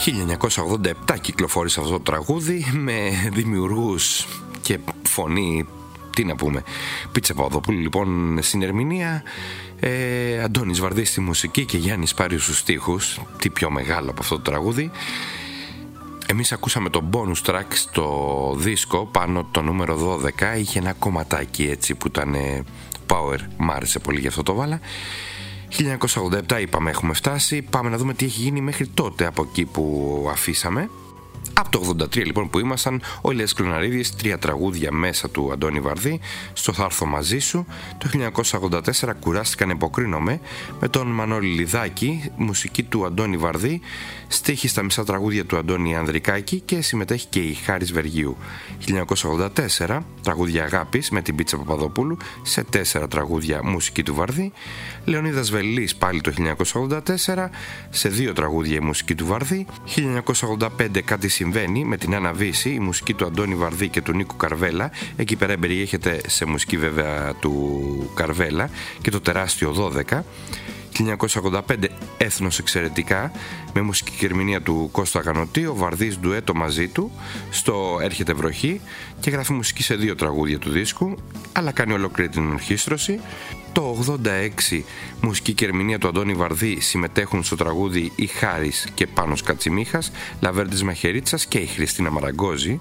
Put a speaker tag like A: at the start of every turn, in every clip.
A: 1987 κυκλοφόρησε αυτό το τραγούδι με δημιουργούς και φωνή, τι να πούμε, Πίτσα Παπαδοπούλου λοιπόν στην ερμηνεία, Αντώνης Βαρδής στη μουσική και Γιάννης Πάριους στους στίχους. Τι πιο μεγάλο από αυτό το τραγούδι. Εμείς ακούσαμε το bonus track στο δίσκο πάνω το νούμερο 12. Είχε ένα κομματάκι έτσι που ήταν power, μ' άρεσε πολύ, γι' αυτό το βάλα. 1987 είπαμε έχουμε φτάσει. Πάμε να δούμε τι έχει γίνει μέχρι τότε από εκεί που αφήσαμε. Από το 83 λοιπόν που ήμασταν, ο Ηλίας Κλωναρίδης, 3 τραγούδια μέσα του Αντώνη Βαρδί. Στο Θα έρθω μαζί σου. Το 1984 κουράστηκα να υποκρίνομαι με τον Μανώλη Λιδάκη, μουσική του Αντώνη Βαρδί, στίχη στα μισά τραγούδια του Αντώνη Ανδρικάκη και συμμετέχει και η Χάρης Βεργίου. 1984 τραγούδια αγάπης με την Πίτσα Παπαδοπούλου σε 4 τραγούδια μουσική του Βαρδί. Λεωνίδας Βελής πάλι το 1984 σε 2 τραγούδια η μουσική του Βαρδί. 1985 κάτι συμβαίνει με την Άννα Βύση, η μουσική του Αντώνη Βαρδί και του Νίκου Καρβέλα. Εκεί πέρα περιέχεται σε μουσική βέβαια του Καρβέλα και το τεράστιο 12. 1985 Έθνος εξαιρετικά με μουσική και ερμηνεία του Κώστα Αγανωτή, ο Βαρδής ντουέτο μαζί του στο Έρχεται βροχή και γράφει μουσική σε 2 τραγούδια του δίσκου, αλλά κάνει ολόκληρη την ορχήστρωση. Το 86 μουσική και ερμηνεία του Αντώνη Βαρδί συμμετέχουν στο τραγούδι η Χάρης και Πάνος Κατσιμίχας, Λαβέρντης Μαχαιρίτσας και η Χριστίνα Μαραγκόζη.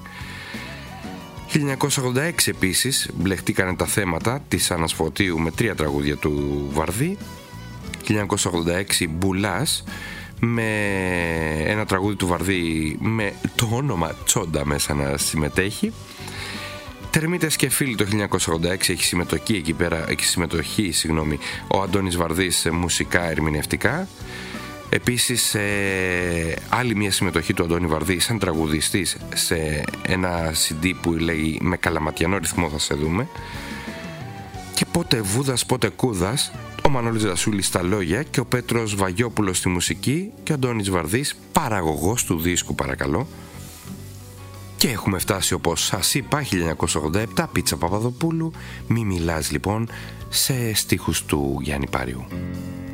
A: 1986 επίσης μπλεχτήκανε τα θέματα της Άννας Φωτίου με 3 τραγούδια του Βαρδί. 1986 Μπουλάς με ένα τραγούδι του Βαρδί με το όνομα Τσόντα μέσα να συμμετέχει. Τερμίτες και φίλοι το 1986 έχει συμμετοχή εκεί πέρα, ο Αντώνης Βαρδής σε μουσικά ερμηνευτικά. Επίσης άλλη μια συμμετοχή του Αντώνη Βαρδί σαν τραγουδιστής σε ένα CD που λέει με καλαματιανό ρυθμό θα σε δούμε. Και πότε Βούδας πότε Κούδας, ο Μανώλης Ρασούλης στα λόγια και ο Πέτρος Βαγιόπουλος στη μουσική και ο Αντώνης Βαρδής παραγωγός του δίσκου παρακαλώ. Και έχουμε φτάσει όπως σας είπα 1987 Πίτσα Παπαδοπούλου, Μη μιλάς λοιπόν σε στίχους του Γιάννη Πάριου.